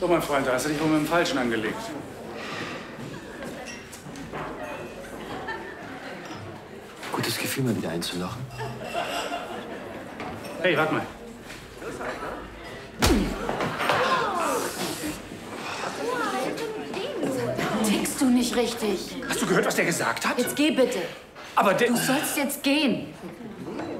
So, mein Freund, da hast du dich wohl mit dem Falschen angelegt. Gutes Gefühl, mal wieder einzulochen. Hey, warte mal. Tickst du nicht richtig? Hast du gehört, was der gesagt hat? Jetzt geh bitte. Aber der... Du sollst jetzt gehen.